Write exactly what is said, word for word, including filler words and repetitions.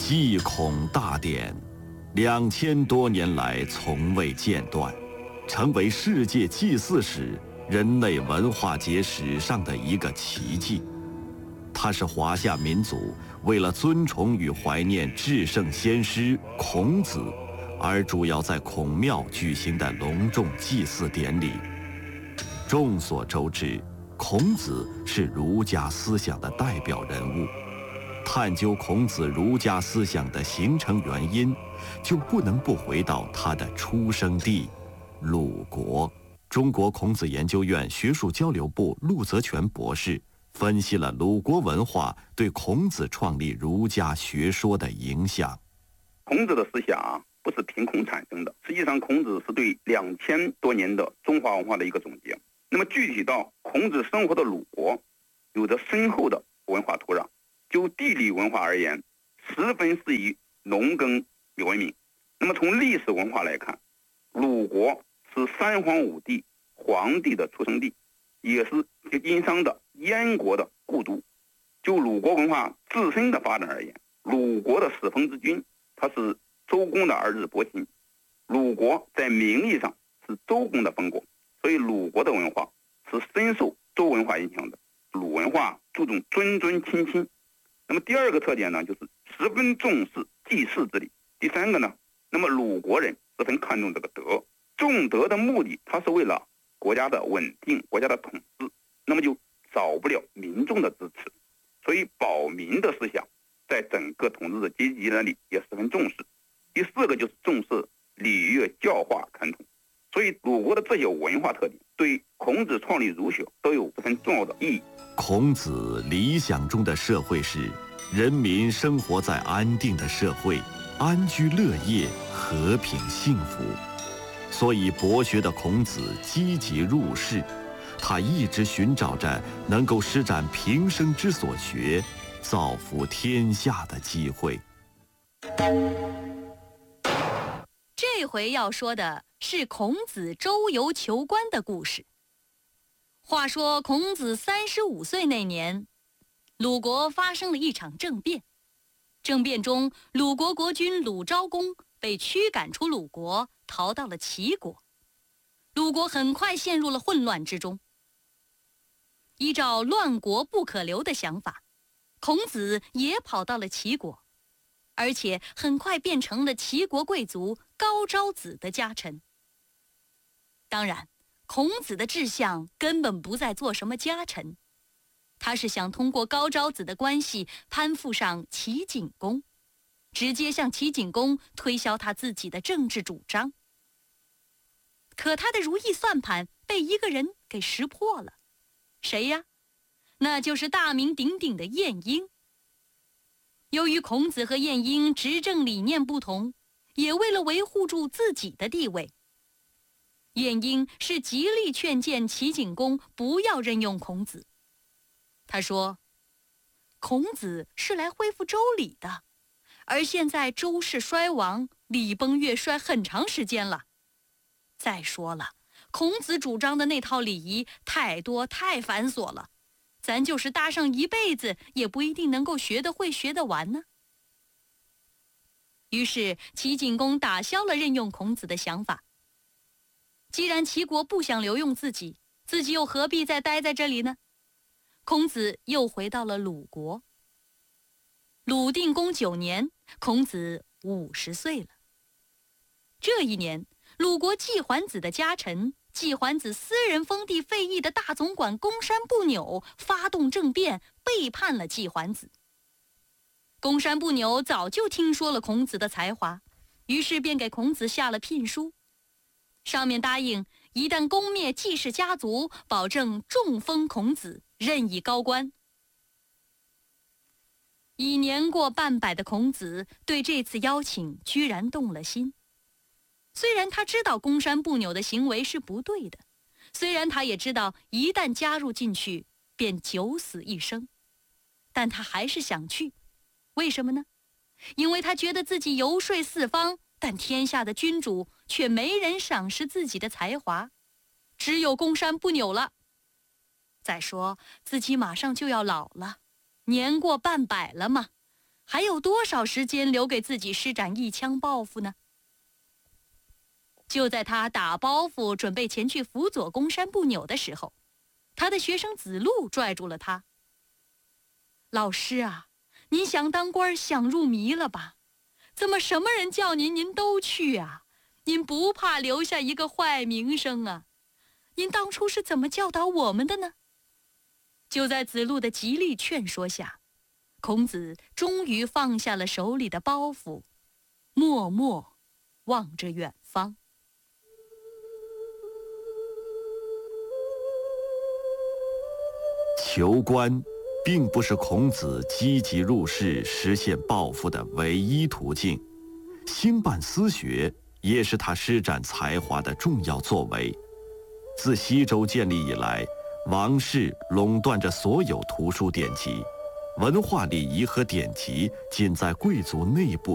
祭孔大典，两千多年来从未间断，成为世界祭祀史、人类文化节史上的一个奇迹。它是华夏民族为了尊崇与怀念至圣先师孔子，而主要在孔庙举行的隆重祭祀典礼。众所周知，孔子是儒家思想的代表人物。探究孔子儒家思想的形成原因，就不能不回到他的出生地鲁国。中国孔子研究院学术交流部陆泽全博士分析了鲁国文化对孔子创立儒家学说的影响。 孔子的思想不是凭空产生的，实际上孔子是对两千多年的中华文化的一个总结。那么具体到孔子生活的鲁国，有着深厚的文化土壤。就地理文化而言，十分适宜农耕文明。那么从历史文化来看，鲁国是三皇五帝皇帝的出生地，也是殷商的燕国的故都。就鲁国文化自身的发展而言，鲁国的始封之君，他是周公的儿子伯禽。鲁国在名义上是周公的封国，所以鲁国的文化是深受周文化影响的。鲁文化注重尊尊亲亲。那么第二个特点呢，就是十分重视祭祀之礼。第三个呢，那么鲁国人十分看重这个德，重德的目的，它是为了国家的稳定、国家的统治，那么就少不了民众的支持。所以保民的思想在整个统治的阶级那里也十分重视。第四个就是重视礼乐教化传统。所以鲁国的这些文化特点对孔子创立儒学都有十分重要的意义。 孔子理想中的社会是人民生活在安定的社会，安居乐业，和平幸福。所以博学的孔子积极入世，他一直寻找着能够施展平生之所学，造福天下的机会。 这回要说的是孔子周游求官的故事。话说孔子三十五岁那年，鲁国发生了一场政变。政变中，鲁国国君鲁昭公被驱赶出鲁国，逃到了齐国。鲁国很快陷入了混乱之中。依照乱国不可留的想法，孔子也跑到了齐国，而且很快变成了齐国贵族高昭子的家臣。当然，孔子的志向根本不在做什么家臣，他是想通过高昭子的关系攀附上齐景公，直接向齐景公推销他自己的政治主张。可他的如意算盘被一个人给识破了。谁呀？那就是大名鼎鼎的晏婴。由于孔子和晏婴执政理念不同，也为了维护住自己的地位，晏婴是极力劝谏齐景公不要任用孔子。他说，孔子是来恢复周礼的，而现在周氏衰亡，礼崩乐衰很长时间了。再说了，孔子主张的那套礼仪太多太繁琐了，咱就是搭上一辈子也不一定能够学得会学得完呢。于是齐景公打消了任用孔子的想法。既然齐国不想留用自己，自己又何必再待在这里呢？孔子又回到了鲁国。鲁定公九年，孔子五十岁了。这一年，鲁国季桓子的家臣、季桓子私人封地费邑的大总管公山不扭发动政变，背叛了季桓子。公山不扭早就听说了孔子的才华，于是便给孔子下了聘书，上面答应一旦攻灭季氏家族，保证重封孔子，任以高官。已年过半百的孔子对这次邀请居然动了心。虽然他知道公山不扭的行为是不对的，虽然他也知道一旦加入进去便九死一生，但他还是想去。为什么呢？因为他觉得自己游说四方，但天下的君主却没人赏识自己的才华，只有公山不扭了。再说自己马上就要老了，年过半百了嘛， 还有多少时间留给自己施展一腔抱负呢？就在他打包袱准备前去辅佐公山不扭的时候，他的学生子路拽住了他。老师啊，您想当官想入迷了吧？怎么什么人叫您您都去啊？您不怕留下一个坏名声啊？您当初是怎么教导我们的呢？就在子路的极力劝说下，孔子终于放下了手里的包袱，默默望着远方。 求官并不是孔子积极入仕实现抱负的唯一途径，兴办私学也是他施展才华的重要作为。自西周建立以来，王室垄断着所有图书典籍，文化礼仪和典籍仅在贵族内部